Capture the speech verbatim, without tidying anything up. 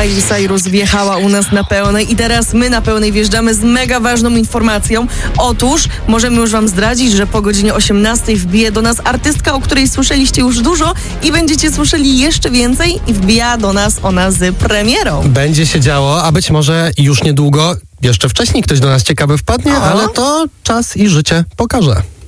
Miley Cyrus wjechała u nas na pełnej i teraz my na pełnej wjeżdżamy z mega ważną informacją. Otóż możemy już wam zdradzić, że po godzinie osiemnastej wbije do nas artystka, o której słyszeliście już dużo i będziecie słyszeli jeszcze więcej i wbija do nas ona z premierą. Będzie się działo, a być może już niedługo, jeszcze wcześniej ktoś do nas ciekawy wpadnie, O. ale to czas i życie pokaże.